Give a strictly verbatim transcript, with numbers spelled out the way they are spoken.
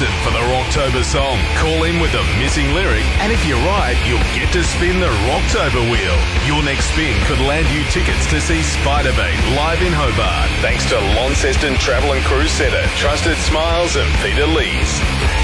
listen for the Rocktober song. Call in with a missing lyric, and if you're right, you'll get to spin the Rocktober wheel. Your next spin could land you tickets to see Spiderbait live in Hobart. Thanks to Launceston Travel and Cruise Centre, Trusted Smiles and Peter Lees.